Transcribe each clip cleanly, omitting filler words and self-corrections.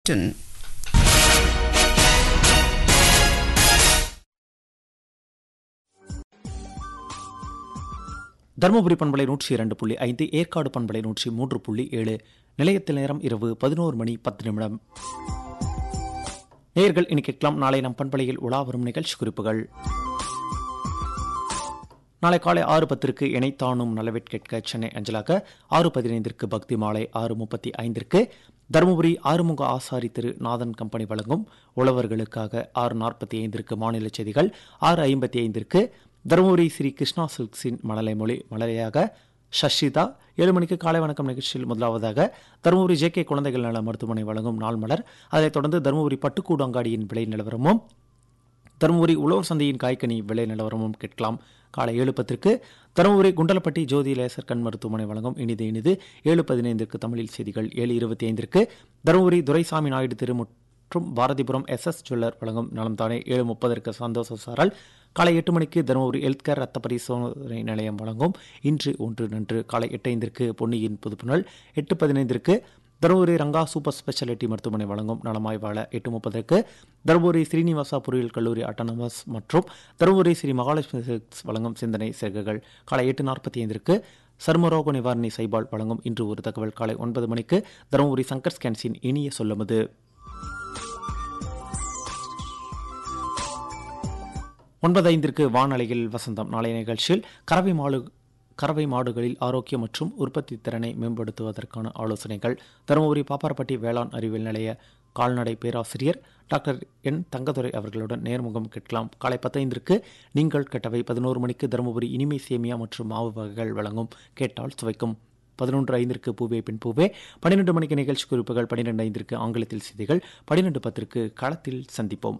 தருமபுரி பண்பலை 102.5, ஏற்காடு பண்பலை 103.7. நிலையத்தில் நேரம் இரவு 11:10. நேயர்கள் இனி கேட்கலாம் நாளை நம் பண்பலையில் உலா வரும் நிகழ்ச்சி குறிப்புகள். நாளை காலை 6:10 இணைத்தானும் நலவேட் கேட்க சென்னை அஞ்சலாக, 6:15 பக்தி மாலை, 6:35 தருமபுரி ஆறுமுக ஆசாரி திரு நாதன் கம்பெனி வழங்கும் உழவர்களுக்காக, 6:45 மாநில செய்திகள், 6:55 தருமபுரி ஸ்ரீ கிருஷ்ணா சில்க்ஸின் மழலை மொழி மலரையாக ஷஷிதா, 7 மணிக்கு காலை வணக்கம் நிகழ்ச்சியில் முதலாவதாக தருமபுரி ஜே.கே. குழந்தைகள் நல மருத்துவமனை வழங்கும் நாள் மலர். அதைத் தொடர்ந்து தருமபுரி பட்டுக்கூடு அங்காடியின் விலை நிலவரமும், தருமபுரி உழவர் சந்தையின் காய்கனி விலை நிலவரமும் கேட்கலாம். காலை 7:10 தருமபுரி குண்டலப்பட்டி ஜோதி லேசர் கண் மருத்துவமனை வழங்கும் இனிது இனிது. 7:15 தமிழில் செய்திகள். 7:25 தருமபுரி துரைசாமி நாயுடு திரு மற்றும் பாரதிபுரம் எஸ் ஜுவல்லர் வழங்கும் நலம் தானே. 7:30 சந்தோஷ சாரல். காலை 8 மணிக்கு தருமபுரி ஹெல்த் கேர் ரத்த பரிசோதனை நிலையம் வழங்கும் இன்று ஒன்று நன்று. காலை 8:05 பொன்னியின் புதுப்புணல். 8:15 தருமபுரி ரங்கா சூப்பர் ஸ்பெஷாலிட்டி மருத்துவமனை வழங்கும் நலமாய் வாழ. 8:30 தருமபுரி ஸ்ரீனிவாசா பொறியியல் கல்லூரி அட்டானமஸ் மற்றும் தருமபுரி ஸ்ரீ மகாலட்சுமி சில்க்ஸ் வழங்கும் சிந்தனை சேர்க்கைகள். காலை 8:45 சர்மரோக நிவாரணி சைபால் வழங்கும் இன்று ஒரு தகவல். காலை 9 மணிக்கு தருமபுரி சங்கர் ஸ்கேன்ஸின் இனிய சொல்லமுது. 9:05 வானலையில் வசந்தம். நாளைய நிகழ்ச்சியில் கறவை மாடுகளில் ஆரோக்கியம் மற்றும் உற்பத்தி திறனை மேம்படுத்துவதற்கான ஆலோசனைகள். தருமபுரி பாப்பாரப்பட்டி வேளாண் அறிவியல் நிலைய கால்நடை பேராசிரியர் டாக்டர் என் தங்கதுரை அவர்களுடன் நேர்முகம் கேட்கலாம். காலை 10:05 நீங்கள் கேட்டவை. 11 மணிக்கு தருமபுரி இனிமை சேமியா மற்றும் மாவு வகைகள் வழங்கும் கேட்டால் சுவைக்கும். 11:05 பூவே பின் பூவே. 12 மணிக்கு நிகழ்ச்சி குறிப்புகள். 12:05 ஆங்கிலத்தில் செய்திகள். 12:10 களத்தில் சந்திப்போம்.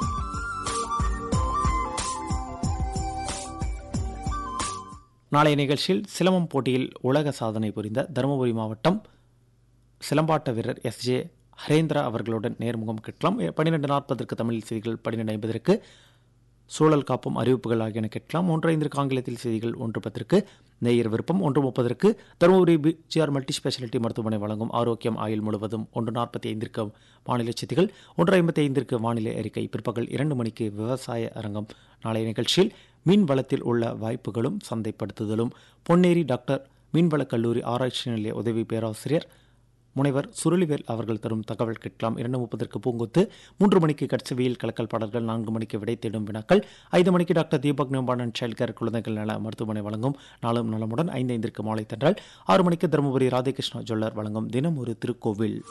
நாளைய நிகழ்ச்சியில் சிலம்பம் போட்டியில் உலக சாதனை புரிந்த தருமபுரி மாவட்டம் சிலம்பாட்ட வீரர் எஸ்.ஜே. ஹரேந்திரா அவர்களுடன் நேர்முகம் கேட்கலாம். 12:40 தமிழில் செய்திகள். 12:50 சூழல் காப்பும் அறிவிப்புகள் ஆகியன கேட்கலாம். 1:05 ஆங்கிலத்தில் செய்திகள். 1:10 நேயர் விருப்பம். 1:30 தருமபுரி ஜிஆர் மல்டி ஸ்பெஷாலிட்டி மருத்துவமனை வழங்கும் ஆரோக்கியம் ஆயுள் முழுவதும். 1:45 மாநில செய்திகள். 1:55 வானிலை அறிக்கை. பிற்பகல் 2 மணிக்கு விவசாய அரங்கம். நாளைய நிகழ்ச்சியில் மீன் வளத்தில் உள்ள வாய்ப்புகளும் சந்தைப்படுத்துதலும், பொன்னேரி டாக்டர் மீன்வளக் கல்லூரி ஆராய்ச்சி நிலைய உதவி பேராசிரியர் முனைவர் சுருளிவேல் அவர்கள் தரும் தகவல் கேட்கலாம். 2:30 பூங்கொத்து. 3 மணிக்கு கட்சவியில் கலக்கல் பாடல்கள். 4 மணிக்கு விடை தேடும் வினாக்கள். 5 மணிக்கு டாக்டர் தீபக் நியூபார்டன் சைல்ட் கேர் குழந்தைகள் நல மருத்துவமனை வழங்கும் நாளும் நலமுடன். 5:05 மாலை தென்றல். 6 மணிக்கு தருமபுரி ராதேகிருஷ்ணா ஜுவல்லர் வழங்கும் தினம் ஒரு திருக்கோவில்.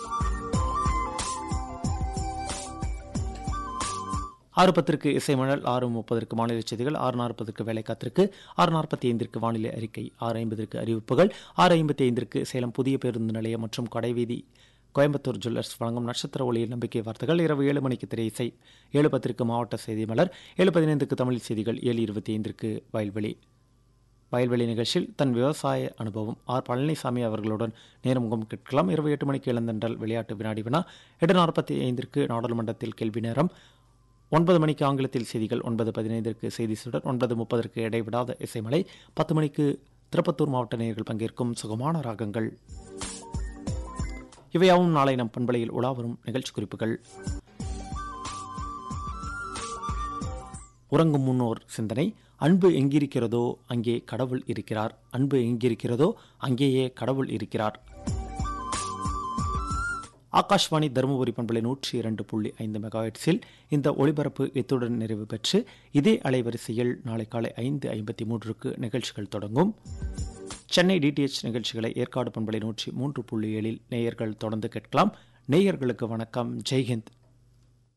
6:10 இசைமணல். 6:30 மாநில செய்திகள். 6:40 வேலை காத்திருக்கு. 6:45 வானிலை அறிக்கை. 6:50 அறிவிப்புகள். 6:55 சேலம் புதிய பேருந்து நிலையம் மற்றும் கடைவீதி கோயம்புத்தூர் ஜுவல்லர்ஸ் வழங்கும் நட்சத்திர ஒளியில் நம்பிக்கை வார்த்தைகள். இரவு 7 மணிக்கு திரை இசை. 7:10 மாவட்ட செய்தி மலர். 7:15 தமிழ் செய்திகள். 7:25 வயல்வெளி நிகழ்ச்சியில் தன் விவசாய அனுபவம் ஆர் பழனிசாமி அவர்களுடன் நேர்முகம் கேட்கலாம். இரவு 8 மணிக்கு இளந்தண்டல் விளையாட்டு வினாடி வினா. 8:45 நாடாளுமன்றத்தில் கேள்வி நேரம். 9 மணிக்கு ஆங்கிலத்தில் செய்திகள். 9:15 செய்தி சுடர். 9:30 இடைவிடாத இசைமலை. 10 மணிக்கு திருப்பத்தூர் மாவட்ட நேயர்கள் பங்கேற்கும் சுகமான ராகங்கள். இவையாவும் நாளை நம் பண்பலையில் உலா வரும் நிகழ்ச்சி குறிப்புகள். உறங்கும் முன்னோர் சிந்தனை. அன்பு எங்கிருக்கிறதோ அங்கே கடவுள் இருக்கிறார். அன்பு எங்கிருக்கிறதோ அங்கேயே கடவுள் இருக்கிறார். ஆகாஷ்வாணி தருமபுரி பண்பலை 102.5 மெகாஹெர்ட்ஸில் இந்த ஒளிபரப்பு இத்துடன் நிறைவு பெற்று இதே அலைவரிசையில் நாளை காலை 5:53 நிகழ்ச்சிகள் தொடங்கும். சென்னை டிடிஎச் நிகழ்ச்சிகளை ஏற்காடு பண்பலை 103.7 நேயர்கள் தொடர்ந்து கேட்கலாம். நேயர்களுக்கு வணக்கம். ஜெய்ஹிந்த்.